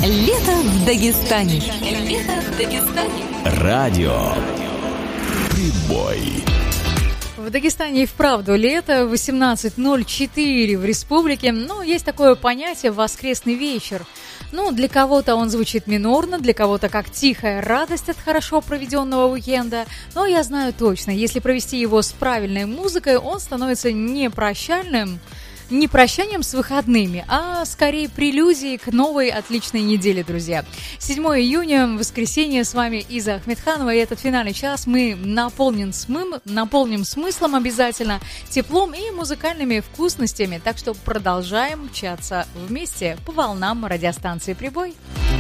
Лето в Дагестане. Лето в Дагестане. Радио Прибой. В Дагестане и вправду лето, 18:04 в республике. Есть такое понятие «воскресный вечер». Для кого-то он звучит минорно, для кого-то как тихая радость от хорошо проведенного уикенда. Но я знаю точно, если провести его с правильной музыкой, он становится не прощанием с выходными, а скорее прелюдией к новой отличной неделе, друзья. 7 июня, воскресенье, с вами Иза Ахмедханова, и этот финальный час мы наполним смыслом обязательно, теплом и музыкальными вкусностями, так что продолжаем мчаться вместе по волнам радиостанции «Прибой».